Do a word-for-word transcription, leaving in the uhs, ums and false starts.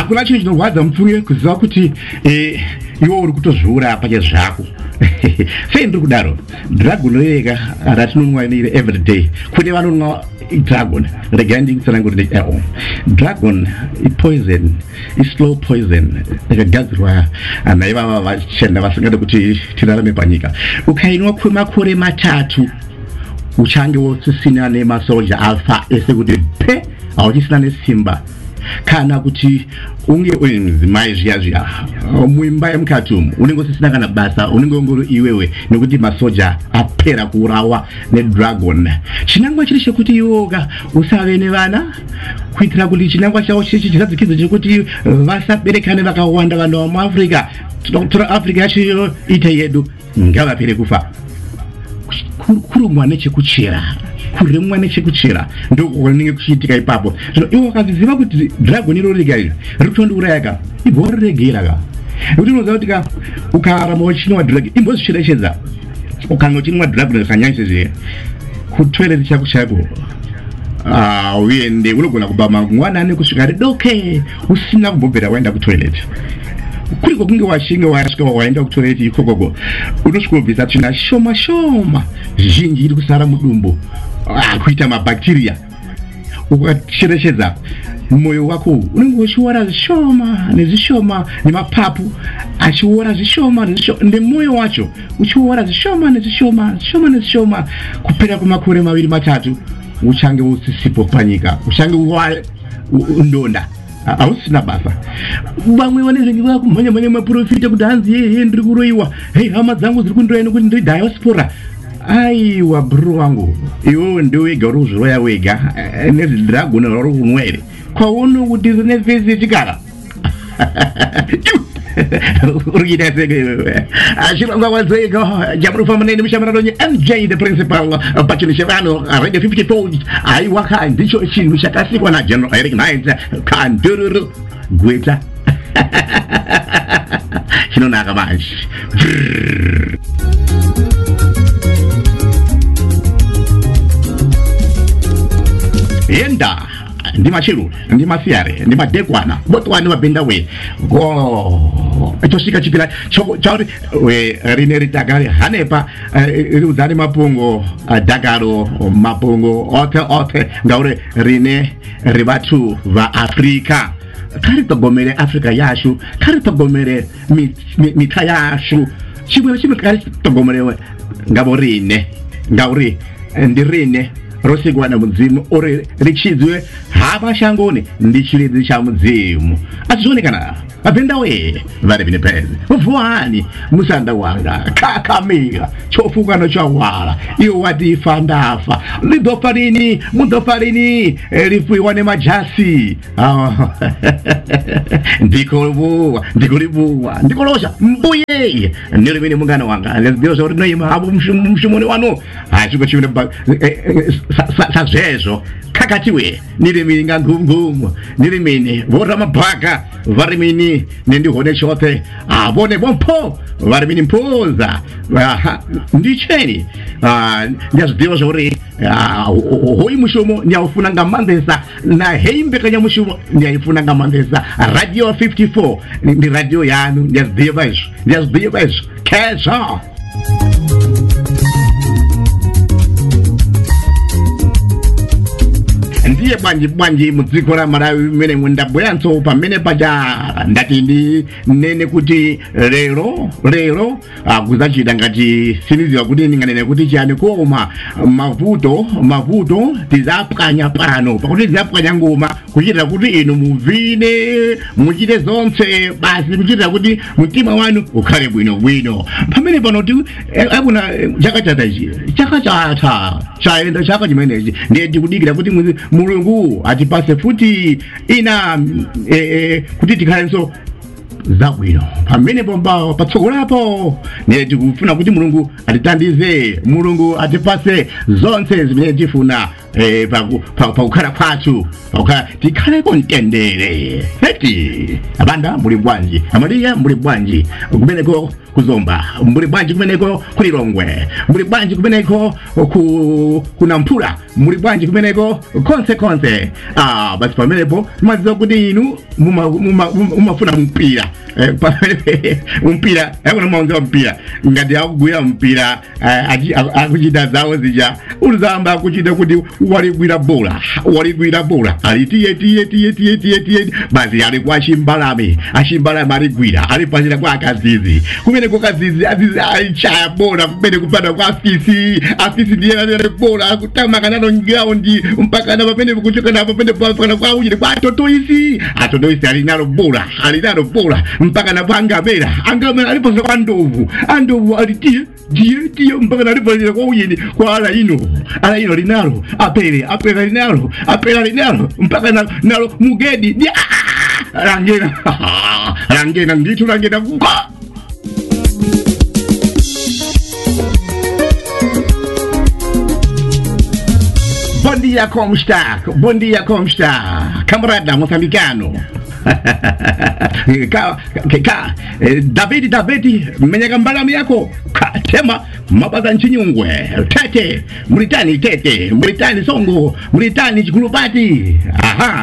hakuna chinhu chinorwadza mupfumi kuziva kuti eh iwo uri kutozviura pachezvako. Sei ndiri kudaro? Dragon rega ratinonwa ire every day. Kune vanonwa dragon regai ndikutsanangura kuti eh dragon i poison, i slow poison yakagadzirwa naivava vachenda vasingade kuti tirarame panyika. Ukainwa kwemakore matatu uchange wosisina nemasoja afa ese kuti pe hauchisina nesimba kana kuti unge uri mudzimai zviya zviya muimba yemukati umu unenge usisina kana basa, unenge ungori iwewe nekuti masoja apera kuurawa nedragon. Chinangwa chiri chekuti iwoga usave nevana kuitira kuti chinangwa chavo chechi chisadzikidzo chekuti vasaberekane vakawanda vanhu vamuafrica. Tora Africa yacho ita yedu ngavapere kufa. Kurumwa nechekuchera kuremwa nechekuchera ndokunenge kuchiitika ipapo. Zvino iwo wakaziva kuti dragon iro rega iri rikutondiurayaka igore regera ka kuti unoziva kuti ka ukaramba uchinwa dragon imbozvicherechedza ukanga uchinwa dragon zvakanyanyisa zve kutoilet chako chako ah uende unogona kuba mangwanani kusvika ridoke usina kumbobvera waenda kutoilet. Kuri kunge washinga wasvika waenda kutoilet ikokoko unosvikobvisa tsvina shoma shoma zhinji iri kusara mudumbu ah kuita mabacteria. Ukacherechedza moyo wako unenge uchiora zvishoma nezvishoma nemapapu achiora zvishoma nezvishoma nemoyo wacho uchiora zvishoma nezvishoma zvishoma nezvishoma kupera kwemakore maviri matatu uchange usisipo panyika, uchange wa ndonda hausina basa. Vamwe vanezvengi vakumhanya mhanya maprofita kuti hanzi yeye ndiri kuroiwa, hei hama dzangu dziri kundiroya nekuti ndiri diaspora. Aiwa bro wangu iwewe ndowega uri kuzviroya wega nezvidragon uri kunwa ere kwaona kuti zine vhesi yechikara uri kuita seke achirongwa wadzega jamurufamba neni mushamaralonye M J the principal pachino chevanhu radio fifty-four. Aiwa ka ndicho chinhu chakasikwa naGeneral Eric Knight kandururu gweta chinonaka manje. Yenda ndima chiru ndima siare ndima dekwana botwani mabenda we go etosika chipira chauri we rine ritagari hanepa riudzani mapungo dagaro mapungo ote ote ngaure rine rivatu va Africa kari togomere Africa yashu kari togomere mita yashu chibwe chibwe kari togomere ngabo rine ngauri ndirine rosigwana mudzimu ore richidzwe hapa shangoni ndichiridzi cha mudzimu atizonekana vapenda we vari vine pezi vuhani musanda wanga kakamira chofukano chawala iyo wati ifandafa lidofa rini mudofa rini rifuiwa nemajasi ndikolivuwa ndikolivuwa ndikolosha mbuye niri vine mungano wanga ngezidiwa zvauri noima havo mshumoni wano hachiko chivine sazvezvo kakatiwe niri mini ngangumgumu niri mini vora mabhaka vari mini nendihone chote avone bompo vari mini mpunza ndicheni ndiyazvidiwa zvauri hoi mushumo ndiyaufuna ngamandesa naheimbe mushumo ndiyaifuna ngamandesa radio fifty-four ndi radio yanu ndiyazvidiwa izvo ndiyazvidiwa izvo kezvo. Ndiye banji banji mudziko ramarawi mene mundabweyanso pamene paja ndati ndi nene kuti lero lero akuzachita ngati siniziwa kuti ninganene kuti chani koma mavuto mavuto tizapwanya pano pakuti tizapwanya ngoma kuchitira kuti inu muvine muchite zonse basi kuchitira kuti mtima wanu ukhale bwino bwino pamene pano kuti akuna chakachata ichi chakachata chaenda chaka chimenechi ndiye tikudikira kuti Mulungu atipase futi ina eh, eh, kuti tikhalenso zabwino pamene pomba patsogolapo ndiye tikufuna kuti Mulungu atitandize, Mulungu atipase zonse zimene tifuna eh pa pa ukhala kwathu ukhala tikhale kontendere eti abanda muli bwanji amaliya muli bwanji kumeneko kuzomba muli bwanji kumeneko kulilongwe muli bwanji kumeneko ku kunampula muli bwanji kumeneko konse konse ah basi pamenepo mazizo kuti inu mumafuna mpira mpira yakuna maunza mpira ngati akugwira mpira akuchita zawo zija ulizamba akuchita kuti waligwira bola waligwira bola ali tiye tiye tiye tiye tiye tiye basi ali kwa chimbalame achimbalame aligwira ali pachira kwa akazizi kumene kwa kazizi azizi alichaya bola kumene kupanda kwa afisi afisi ndiye ali bola akutama kanano ngaundi mpaka na pamene kuchoka na pamene kwa kwa ujire kwa totoisi atotoisi ali nalo bola ali nalo bola mpaka na pangamera angamera alipo kwa ndovu andovu alitie die tie mpaka na alipo kwa ujini kwa ala ino ala ino linalo apele apele linalo apele linalo mpaka na nalo mugedi dia rangena rangena nditu rangena kwa Bom dia, como está? Bom dia, como está? Camarada moçambicano. Ka, ka, David, David, menyagambala miyako. Tema, mabaga nchinyungwe. Tete, Mauritani tete, Mauritani songo, Mauritani chikulupati. Aha.